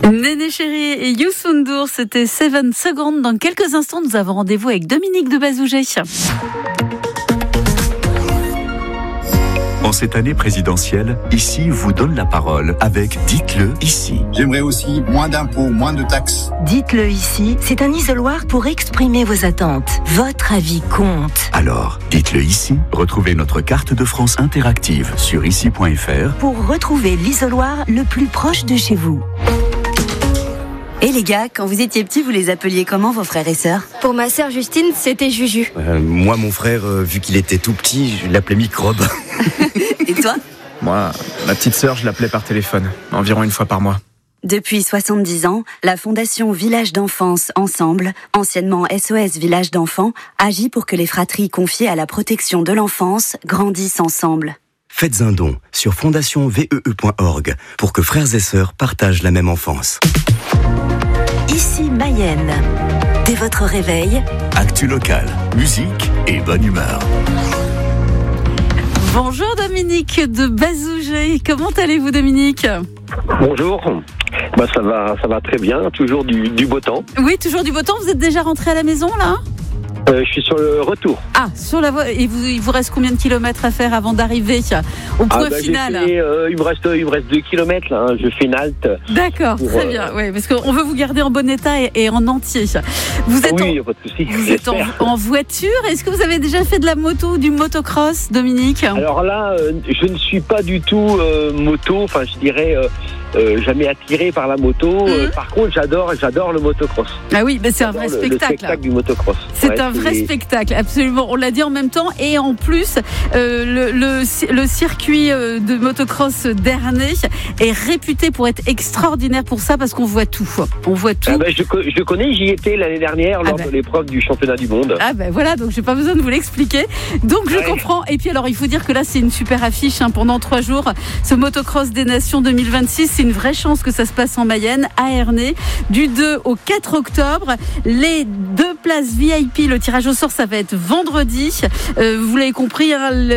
Néné Chéri et Youssou N'Dour, c'était 7 Seconds. Dans quelques instants, nous avons rendez-vous avec Dominique de Bazouget. En cette année présidentielle, Ici vous donne la parole avec Dites-le ici. J'aimerais aussi moins d'impôts, moins de taxes. Dites-le ici, c'est un isoloir pour exprimer vos attentes. Votre avis compte. Alors, dites-le ici. Retrouvez notre carte de France interactive sur ici.fr pour retrouver l'isoloir le plus proche de chez vous. Et les gars, quand vous étiez petits, vous les appeliez comment vos frères et sœurs ? Pour ma sœur Justine, c'était Juju. Moi, mon frère, vu qu'il était tout petit, je l'appelais Microbe. Et toi ? Moi, ma petite sœur, je l'appelais par téléphone, environ une fois par mois. Depuis 70 ans, la Fondation Village d'Enfance Ensemble, anciennement SOS Village d'Enfants, agit pour que les fratries confiées à la protection de l'enfance grandissent ensemble. Faites un don sur fondationvee.org pour que frères et sœurs partagent la même enfance. Ici Mayenne. Dès votre réveil, actu local, musique et bonne humeur. Bonjour Dominique de Bazouget. Comment allez-vous Dominique ? Bonjour. Ça va très bien. Toujours du beau temps. Oui, toujours du beau temps. Vous êtes déjà rentré à la maison là ? Je suis sur le retour. Ah, sur la voie. Et il vous reste combien de kilomètres à faire avant d'arriver au point final ? Il me reste 2 kilomètres là. Je fais une halte. D'accord, très bien. Oui, parce qu'on veut vous garder en bon état et en entier. Vous êtes pas de souci. Vous êtes en voiture. Est-ce que vous avez déjà fait de la moto ou du motocross, Dominique ? Alors là, je ne suis pas du tout moto. Enfin, je dirais. Jamais attiré par la moto. Par contre, j'adore le motocross. Ah oui, mais c'est un vrai spectacle. Le spectacle du motocross. C'est un vrai spectacle, absolument. On l'a dit en même temps. Et en plus, le circuit de motocross d'Ernée est réputé pour être extraordinaire pour ça, parce qu'on voit tout. On voit tout. Je connais, j'y étais l'année dernière lors de l'épreuve du championnat du monde. Ah ben voilà, donc j'ai pas besoin de vous l'expliquer. Donc je comprends. Et puis alors, il faut dire que là, c'est une super affiche pendant 3 jours. Ce motocross des Nations 2026, c'est une vraie chance que ça se passe en Mayenne, à Ernée, du 2 au 4 octobre. Les 2 places VIP, le tirage au sort, ça va être vendredi. Vous l'avez compris,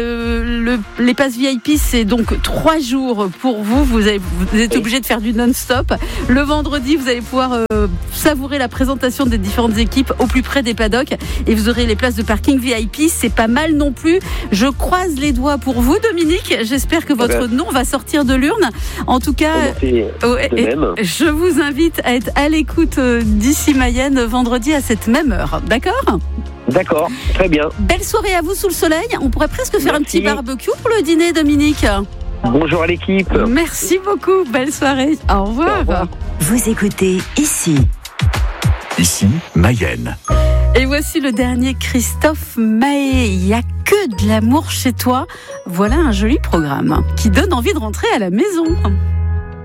les places VIP, c'est donc 3 jours pour vous. Vous êtes obligé de faire du non-stop. Le vendredi, vous allez pouvoir savourer la présentation des différentes équipes au plus près des paddocks, et vous aurez les places de parking VIP. C'est pas mal non plus. Je croise les doigts pour vous, Dominique. J'espère que votre nom va sortir de l'urne. En tout cas, je vous invite à être à l'écoute d'Ici Mayenne vendredi à cette même heure. D'accord ? D'accord, très bien. Belle soirée à vous sous le soleil. On pourrait presque faire un petit barbecue pour le dîner, Dominique. Bonjour à l'équipe. Merci beaucoup. Belle soirée. Au revoir. Au revoir. Vous écoutez Ici. Ici, Mayenne. Et voici le dernier Christophe Mahé. Il n'y a que de l'amour chez toi. Voilà un joli programme qui donne envie de rentrer à la maison.